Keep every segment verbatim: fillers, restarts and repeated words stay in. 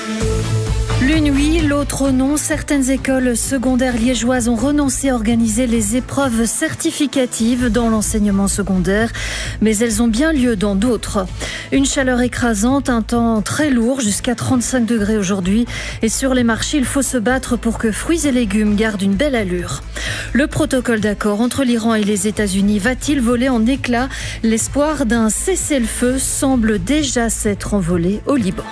L'une oui, l'autre non. Certaines écoles secondaires liégeoises ont renoncé à organiser les épreuves certificatives dans l'enseignement secondaire, mais elles ont bien lieu dans d'autres. Une chaleur écrasante, un temps très lourd, jusqu'à trente-cinq degrés aujourd'hui. Et sur les marchés, il faut se battre pour que fruits et légumes gardent une belle allure. Le protocole d'accord entre l'Iran et les États-Unis va-t-il voler en éclats? L'espoir d'un cessez-le-feu semble déjà s'être envolé au Liban.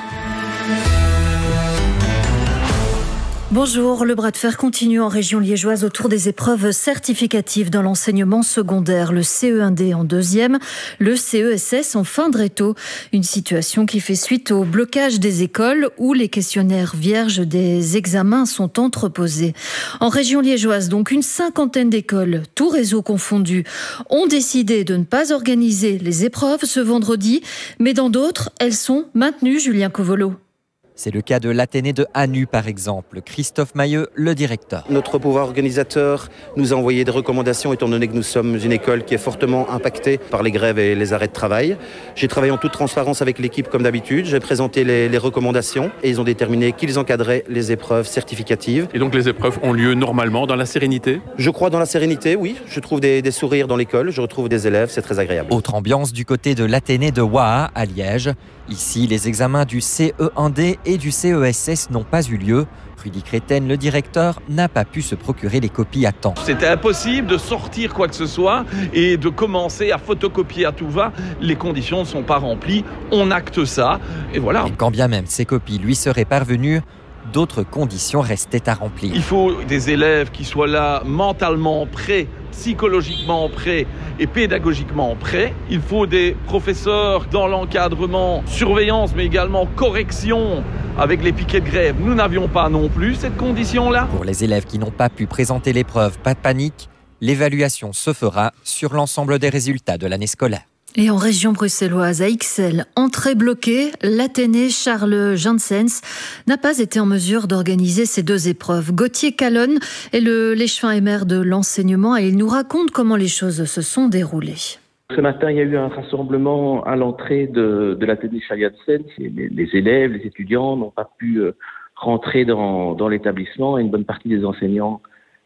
Bonjour, le bras de fer continue en région liégeoise autour des épreuves certificatives dans l'enseignement secondaire. Le C E un D en deuxième, le C E S S en fin de réto. Une situation qui fait suite au blocage des écoles où les questionnaires vierges des examens sont entreposés. En région liégeoise, donc, une cinquantaine d'écoles, tout réseau confondu, ont décidé de ne pas organiser les épreuves ce vendredi, mais dans d'autres, elles sont maintenues, Julien Covolo. C'est le cas de l'Athénée de Hanu, par exemple. Christophe Mailleux, le directeur. Notre pouvoir organisateur nous a envoyé des recommandations étant donné que nous sommes une école qui est fortement impactée par les grèves et les arrêts de travail. J'ai travaillé en toute transparence avec l'équipe comme d'habitude. J'ai présenté les, les recommandations et ils ont déterminé qu'ils encadraient les épreuves certificatives. Et donc les épreuves ont lieu normalement dans la sérénité? Je crois dans la sérénité, oui. Je trouve des, des sourires dans l'école, je retrouve des élèves, c'est très agréable. Autre ambiance du côté de l'Athénée de Waha, à Liège. Ici, les examens du C E un D et du C E S S n'ont pas eu lieu. Rudy Créten, le directeur, n'a pas pu se procurer les copies à temps. C'était impossible de sortir quoi que ce soit et de commencer à photocopier à tout va. Les conditions ne sont pas remplies, on acte ça et voilà. Et quand bien même ces copies lui seraient parvenues, d'autres conditions restaient à remplir. Il faut des élèves qui soient là mentalement prêts, psychologiquement prêts et pédagogiquement prêts. Il faut des professeurs dans l'encadrement, surveillance, mais également correction avec les piquets de grève. Nous n'avions pas non plus cette condition-là. Pour les élèves qui n'ont pas pu présenter l'épreuve, pas de panique. L'évaluation se fera sur l'ensemble des résultats de l'année scolaire. Et en région bruxelloise, à Ixelles, entrée bloquée, l'Athénée Charles Janssens n'a pas été en mesure d'organiser ces deux épreuves. Gauthier Calonne est le l'échevin et maire de l'enseignement et il nous raconte comment les choses se sont déroulées. Ce matin, il y a eu un rassemblement à l'entrée de, de l'Athénée Charles Janssens. Les, les élèves, les étudiants n'ont pas pu rentrer dans, dans l'établissement et une bonne partie des enseignants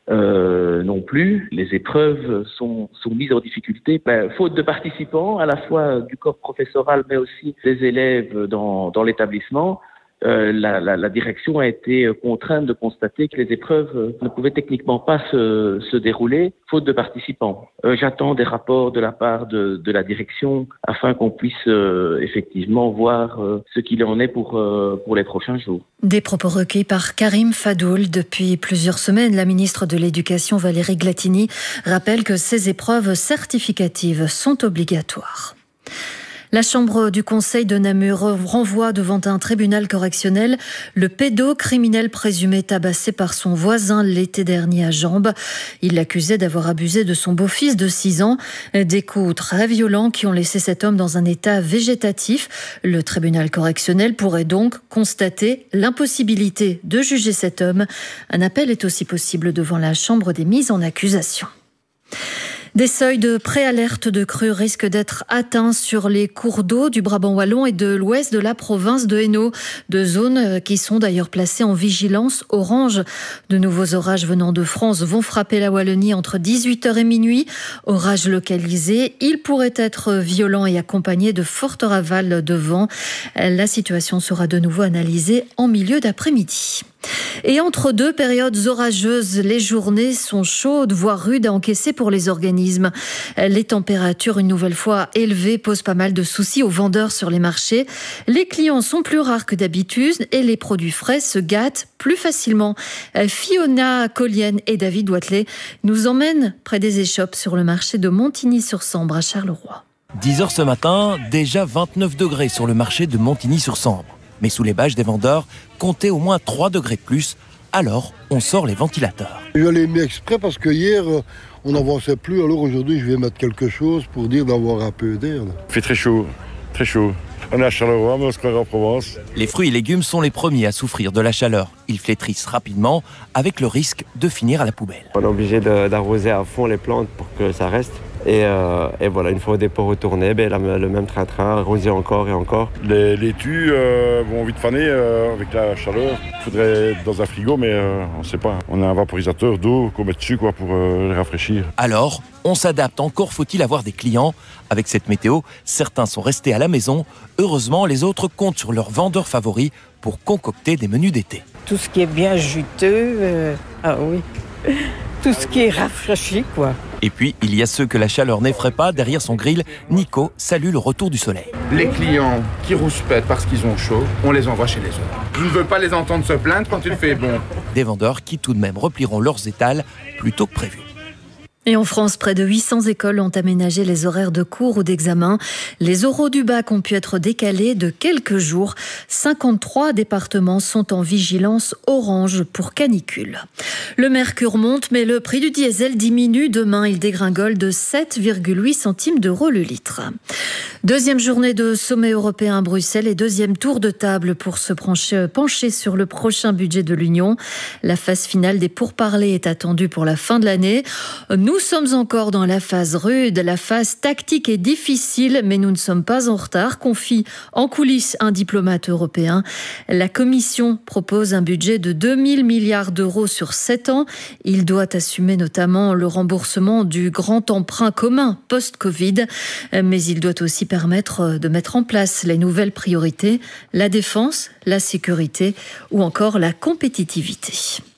Euh, non plus. Les épreuves sont, sont mises en difficulté, ben, faute de participants, à la fois du corps professoral, mais aussi des élèves dans, dans l'établissement. Euh, la, la, la direction a été contrainte de constater que les épreuves ne pouvaient techniquement pas se, se dérouler, faute de participants. Euh, j'attends des rapports de la part de, de la direction afin qu'on puisse euh, effectivement voir euh, ce qu'il en est pour, euh, pour les prochains jours. Des propos recueillis par Karim Fadoul. Depuis plusieurs semaines, la ministre de l'Éducation, Valérie Glatini, rappelle que ces épreuves certificatives sont obligatoires. La chambre du conseil de Namur renvoie devant un tribunal correctionnel le pédocriminel présumé tabassé par son voisin l'été dernier à Jambes. Il l'accusait d'avoir abusé de son beau-fils de six ans. Des coups très violents qui ont laissé cet homme dans un état végétatif. Le tribunal correctionnel pourrait donc constater l'impossibilité de juger cet homme. Un appel est aussi possible devant la chambre des mises en accusation. Des seuils de préalerte de crue risquent d'être atteints sur les cours d'eau du Brabant wallon et de l'ouest de la province de Hainaut. Deux zones qui sont d'ailleurs placées en vigilance orange. De nouveaux orages venant de France vont frapper la Wallonie entre dix-huit heures et minuit. Orages localisés, ils pourraient être violents et accompagnés de fortes rafales de vent. La situation sera de nouveau analysée en milieu d'après-midi. Et entre deux périodes orageuses, les journées sont chaudes, voire rudes à encaisser pour les organismes. Les températures, une nouvelle fois élevées, posent pas mal de soucis aux vendeurs sur les marchés. Les clients sont plus rares que d'habitude et les produits frais se gâtent plus facilement. Fiona Collienne et David Watley nous emmènent près des échoppes sur le marché de Montigny-sur-Sambre à Charleroi. dix heures ce matin, déjà vingt-neuf degrés sur le marché de Montigny-sur-Sambre. Mais sous les bâches des vendeurs, comptez au moins trois degrés de plus. Alors, on sort les ventilateurs. Je l'ai mis exprès parce que hier, on n'avançait plus. Alors aujourd'hui, je vais mettre quelque chose pour dire d'avoir un peu d'air. Il fait très chaud, très chaud. On est à Charleroi, mais on se croirait en Provence. Les fruits et légumes sont les premiers à souffrir de la chaleur. Ils flétrissent rapidement, avec le risque de finir à la poubelle. On est obligé de, d'arroser à fond les plantes pour que ça reste. Et, euh, et voilà, une fois au dépôt retourné, ben, la, le même train-train, arrosé encore et encore. Les laitues euh, vont vite faner euh, avec la chaleur. Il faudrait être dans un frigo, mais euh, on ne sait pas. On a un vaporisateur d'eau qu'on met dessus quoi, pour euh, les rafraîchir. Alors, on s'adapte. Encore faut-il avoir des clients. Avec cette météo, certains sont restés à la maison. Heureusement, les autres comptent sur leurs vendeurs favoris pour concocter des menus d'été. Tout ce qui est bien juteux, euh, ah oui, tout ce qui est rafraîchi, quoi. Et puis, il y a ceux que la chaleur n'effraie pas. Derrière son grill, Nico salue le retour du soleil. Les clients qui rouspètent parce qu'ils ont chaud, on les envoie chez les autres. Je ne veux pas les entendre se plaindre quand il fait bon. Des vendeurs qui tout de même replieront leurs étals plus tôt que prévu. Et en France, près de huit cents écoles ont aménagé les horaires de cours ou d'examen. Les oraux du bac ont pu être décalés de quelques jours. cinquante-trois départements sont en vigilance orange pour canicule. Le mercure monte, mais le prix du diesel diminue. Demain, il dégringole de sept virgule huit centimes d'euros le litre. Deuxième journée de sommet européen à Bruxelles et deuxième tour de table pour se pencher, pencher sur le prochain budget de l'Union. La phase finale des pourparlers est attendue pour la fin de l'année. Nous sommes encore dans la phase rude, la phase tactique est difficile, mais nous ne sommes pas en retard, confie en coulisses un diplomate européen. La Commission propose un budget de deux mille milliards d'euros sur sept ans. Il doit assumer notamment le remboursement du grand emprunt commun post-Covid, mais il doit aussi permettre de mettre en place les nouvelles priorités, la défense, la sécurité ou encore la compétitivité.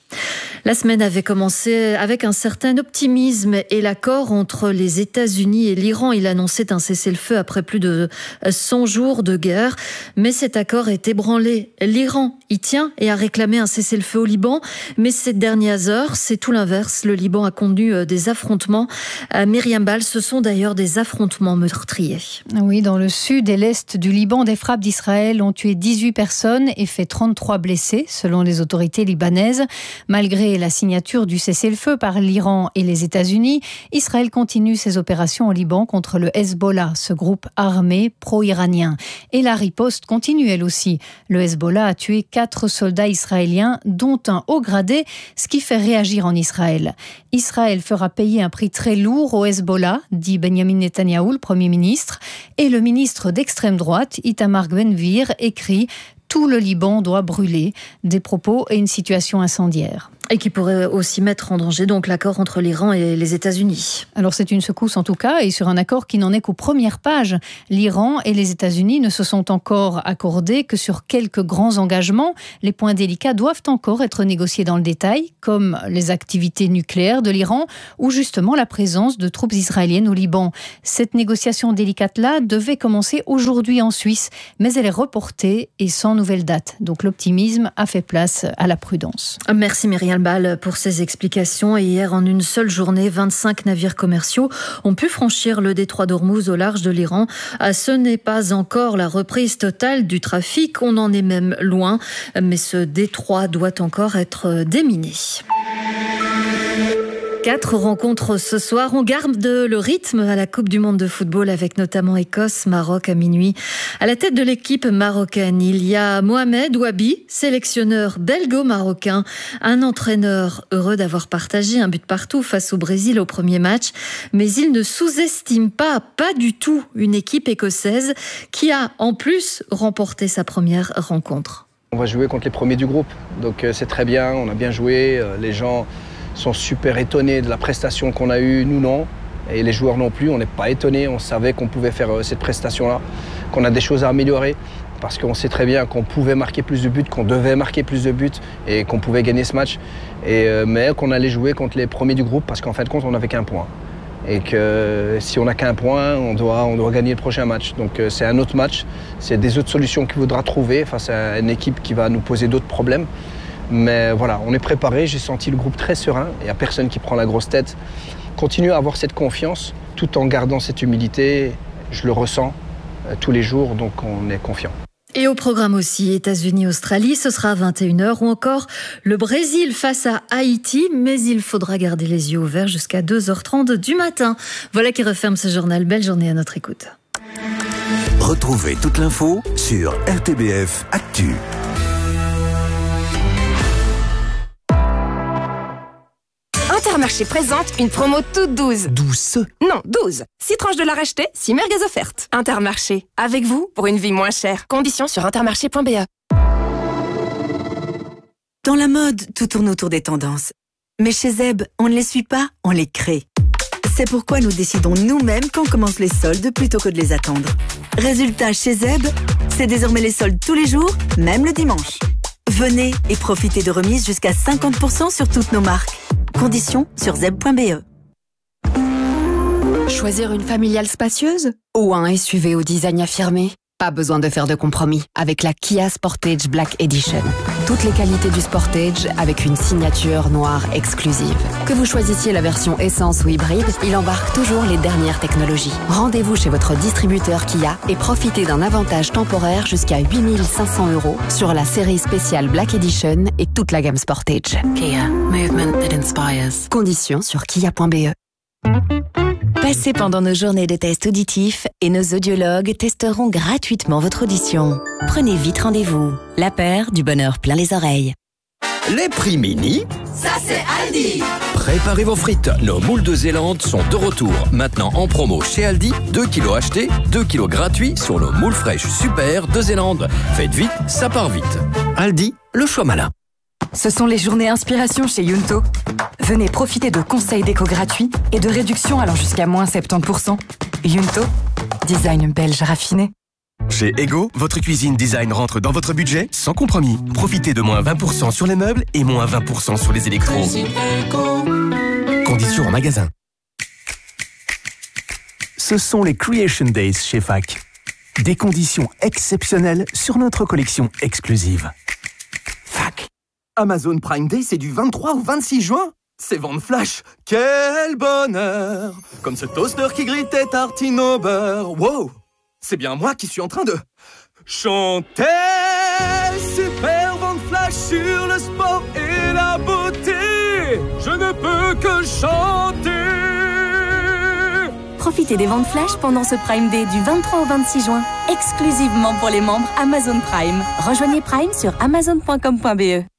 La semaine avait commencé avec un certain optimisme et l'accord entre les États-Unis et l'Iran. Il annonçait un cessez-le-feu après plus de cent jours de guerre. Mais cet accord est ébranlé. L'Iran y tient et a réclamé un cessez-le-feu au Liban. Mais ces dernières heures, c'est tout l'inverse. Le Liban a connu des affrontements. Myriam Ball, ce sont d'ailleurs des affrontements meurtriers. Oui, dans le sud et l'est du Liban, des frappes d'Israël ont tué dix-huit personnes et fait trente-trois blessés, selon les autorités libanaises. Malgré la signature du cessez-le-feu par l'Iran et les États-Unis, Israël continue ses opérations au Liban contre le Hezbollah, ce groupe armé pro-iranien. Et la riposte continue elle aussi. Le Hezbollah a tué quatre soldats israéliens, dont un haut gradé, ce qui fait réagir en Israël. Israël fera payer un prix très lourd au Hezbollah, dit Benjamin Netanyahou, le Premier ministre, et le ministre d'extrême droite, Itamar Ben-Gvir, écrit « Tout le Liban doit brûler », des propos et une situation incendiaire. Et qui pourrait aussi mettre en danger donc l'accord entre l'Iran et les États-Unis. Alors c'est une secousse en tout cas, et sur un accord qui n'en est qu'aux premières pages. L'Iran et les États-Unis ne se sont encore accordés que sur quelques grands engagements. Les points délicats doivent encore être négociés dans le détail, comme les activités nucléaires de l'Iran ou justement la présence de troupes israéliennes au Liban. Cette négociation délicate-là devait commencer aujourd'hui en Suisse, mais elle est reportée et sans nouvelle date. Donc l'optimisme a fait place à la prudence. Merci Myriam Ball pour ces explications. Et hier, en une seule journée, vingt-cinq navires commerciaux ont pu franchir le détroit d'Ormuz au large de l'Iran. Ce n'est pas encore la reprise totale du trafic, on en est même loin, mais ce détroit doit encore être déminé. Quatre rencontres ce soir. On garde le rythme à la Coupe du Monde de football avec notamment Écosse-Maroc à minuit. À la tête de l'équipe marocaine, il y a Mohamed Ouabi, sélectionneur belgo-marocain, un entraîneur heureux d'avoir partagé un but partout face au Brésil au premier match. Mais il ne sous-estime pas, pas du tout, une équipe écossaise qui a en plus remporté sa première rencontre. On va jouer contre les premiers du groupe, donc c'est très bien, on a bien joué, les gens sont super étonnés de la prestation qu'on a eue, nous non, et les joueurs non plus, on n'est pas étonnés, on savait qu'on pouvait faire cette prestation-là, qu'on a des choses à améliorer, parce qu'on sait très bien qu'on pouvait marquer plus de buts, qu'on devait marquer plus de buts, et qu'on pouvait gagner ce match, et, mais qu'on allait jouer contre les premiers du groupe, parce qu'en fin de compte, on n'avait qu'un point. Et que si on n'a qu'un point, on doit, on doit gagner le prochain match. Donc c'est un autre match, c'est des autres solutions qu'il faudra trouver face à une équipe qui va nous poser d'autres problèmes. Mais voilà, on est préparé, j'ai senti le groupe très serein, il n'y a personne qui prend la grosse tête. Continue à avoir cette confiance tout en gardant cette humilité, je le ressens euh, tous les jours, donc on est confiant. Et au programme aussi, États-Unis-Australie, ce sera à vingt et une heures, ou encore le Brésil face à Haïti, mais il faudra garder les yeux ouverts jusqu'à deux heures trente du matin. Voilà qui referme ce journal. Belle journée à notre écoute. Retrouvez toute l'info sur R T B F Actu. Intermarché présente une promo toute douze. Douce? Non, douze. six tranches de la racheter, six merguez offertes. Intermarché, avec vous pour une vie moins chère. Conditions sur intermarché point b e. Dans la mode, tout tourne autour des tendances. Mais chez Zeb, on ne les suit pas, on les crée. C'est pourquoi nous décidons nous-mêmes quand commencent les soldes plutôt que de les attendre. Résultat, chez Zeb, c'est désormais les soldes tous les jours, même le dimanche. Venez et profitez de remises jusqu'à cinquante pour cent sur toutes nos marques. Conditions sur zeb point b e. Choisir une familiale spacieuse ou un S U V au design affirmé? Pas besoin de faire de compromis avec la Kia Sportage Black Edition. Toutes les qualités du Sportage avec une signature noire exclusive. Que vous choisissiez la version essence ou hybride, il embarque toujours les dernières technologies. Rendez-vous chez votre distributeur Kia et profitez d'un avantage temporaire jusqu'à huit mille cinq cents euros sur la série spéciale Black Edition et toute la gamme Sportage. Kia, movement that inspires. Conditions sur kia point b e. Passez pendant nos journées de tests auditifs et nos audiologues testeront gratuitement votre audition. Prenez vite rendez-vous. La paire du bonheur plein les oreilles. Les prix mini, ça c'est Aldi. Préparez vos frites, nos moules de Zélande sont de retour. Maintenant en promo chez Aldi, deux kilos achetés, deux kilos gratuits sur nos moules fraîches super de Zélande. Faites vite, ça part vite. Aldi, le choix malin. Ce sont les journées inspiration chez Yunto. Venez profiter de conseils déco gratuits et de réductions allant jusqu'à moins soixante-dix pour cent. Yunto, design belge raffiné. Chez Ego, votre cuisine design rentre dans votre budget sans compromis. Profitez de moins vingt pour cent sur les meubles et moins vingt pour cent sur les électros. Conditions en magasin. Ce sont les Creation Days chez F A C. Des conditions exceptionnelles sur notre collection exclusive. F A C. Amazon Prime Day, c'est du vingt-trois au vingt-six juin. C'est vente flash. Quel bonheur! Comme ce toaster qui grille tes tartines au beurre. Wow! C'est bien moi qui suis en train de chanter. Super vente flash sur le sport et la beauté. Je ne peux que chanter. Profitez des ventes flash pendant ce Prime Day du vingt-trois au vingt-six juin, exclusivement pour les membres Amazon Prime. Rejoignez Prime sur amazon point com point b e.